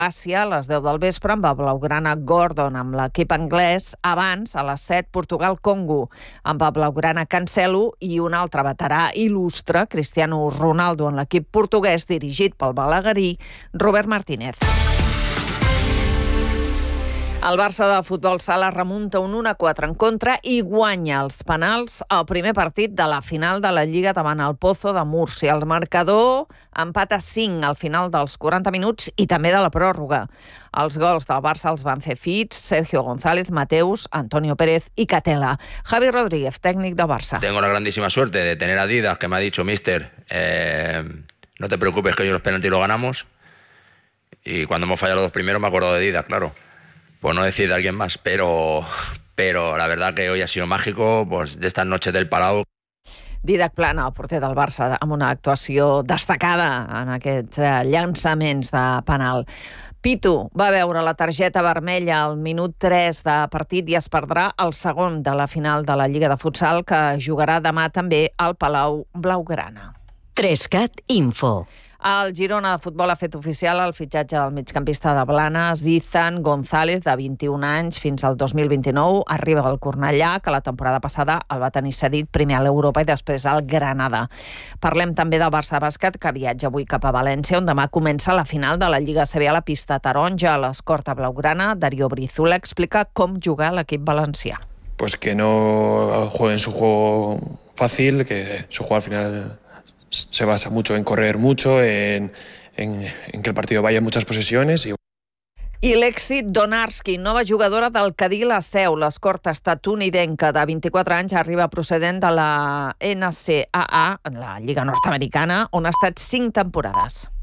Àsia a les 10 del vespre amb el blaugrana Gordon amb l'equip anglès. Abans, a les 7, Portugal-Congo amb el blaugrana Cancelo i un altre veterà il·lustre, Cristiano Ronaldo, en l'equip portuguès dirigit pel balaguerí Robert Martínez. El Barça de futbol sala remunta un 1-4 en contra i guanya els penals al primer partit de la final de la Lliga davant el Pozo de Múrcia. El marcador empat a 5 al final dels 40 minuts i també de la pròrroga. Els gols del Barça els van fer Fitz, Sergio González, Mateus, Antonio Pérez i Catela. Javi Rodríguez, tècnic del Barça. Tengo la grandísima suerte de tener a Didac, que me ha dicho, mister, no te preocupes que hoy los penaltis los ganamos. Y cuando hemos fallado los dos primeros me acuerdo de Didac, claro. Por no decir de alguien más, pero la verdad que hoy ha sido mágico, pues de estas noches del Palau. Didac Plana, el porter del Barça, amb una actuació destacada en aquests llançaments de penal. Pitu va veure la targeta vermella al minut 3 de partit i es perdrà el segon de la final de la Lliga de Futsal, que jugarà demà també al Palau Blaugrana. 3CAT Info. El Girona de futbol ha fet oficial el fitxatge del migcampista de Blanes, Izan González, de 21 anys, fins al 2029. Arriba al Cornellà, que la temporada passada el va tenir cedit primer a l'Europa i després al Granada. Parlem també del Barça de bàsquet, que viatja avui cap a València, on demà comença la final de la Lliga CB a la pista taronja. A l'escorta blaugrana, Darío Brizuela explica com jugar l'equip valencià. Pues que no jueguen su juego fácil, que su juego al final se basa mucho en correr mucho, en que el partido vaya en muchas posesiones. I Lexi Donarski, nova jugadora del Cadí La Seu. L'escorta estatunidenca de 24 anys arriba procedent de la NCAA, la Lliga Nord-Americana, on ha estat 5 temporades.